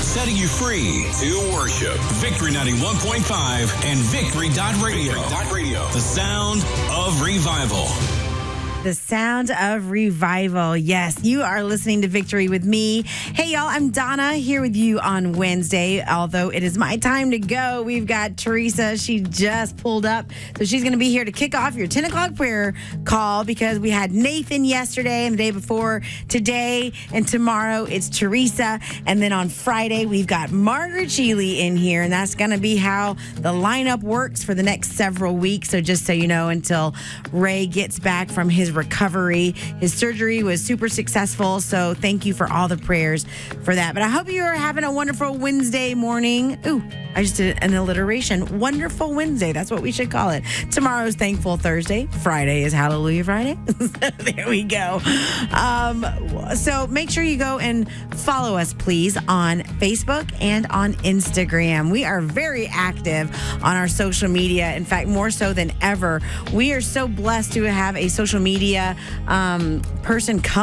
setting you free to worship. Victory 91.5 and Victory.radio. The sound of revival. The sound of revival. Yes, you are listening to Victory with me. Hey, y'all, I'm Donna here with you on Wednesday. Although it is my time to go, we've got Teresa. She just pulled up. So she's going to be here to kick off your 10 o'clock prayer call because we had Nathan yesterday and the day before. Today and tomorrow, it's Teresa. And then on Friday, we've got Margaret Sheely in here. And that's going to be how the lineup works for the next several weeks. So just so you know, until Ray gets back from his recovery. His surgery was super successful, so thank you for all the prayers for that. But I hope you are having a wonderful Wednesday morning. Ooh, I just did an alliteration. Wonderful Wednesday. That's what we should call it. Tomorrow's Thankful Thursday. Friday is Hallelujah Friday. There we go. So make sure you go and follow us, please, on Facebook and on Instagram. We are very active on our social media. In fact, more so than ever. We are so blessed to have a social media person come